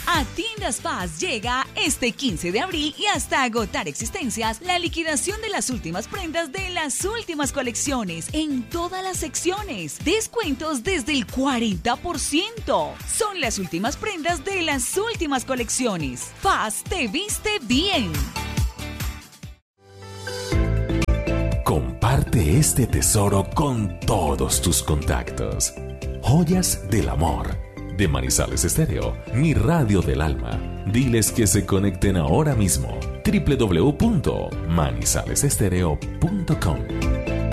A Tiendas Paz llega este 15 de abril y hasta agotar existencias la liquidación de las últimas prendas de las últimas colecciones en todas las secciones. Descuentos desde el 40%. Son las últimas prendas de las últimas colecciones. Paz te viste bien. Comparte este tesoro con todos tus contactos. Joyas del Amor, de Manizales Estéreo, mi radio del alma. Diles que se conecten ahora mismo. www.manizalesestereo.com